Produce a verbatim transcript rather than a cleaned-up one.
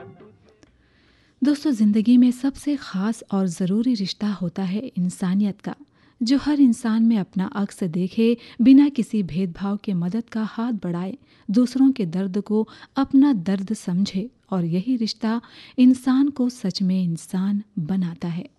दोस्तों, ज़िंदगी में सबसे ख़ास और ज़रूरी रिश्ता होता है इंसानियत का, जो हर इंसान में अपना अक्स देखे, बिना किसी भेदभाव के मदद का हाथ बढ़ाए, दूसरों के दर्द को अपना दर्द समझे, और यही रिश्ता इंसान को सच में इंसान बनाता है।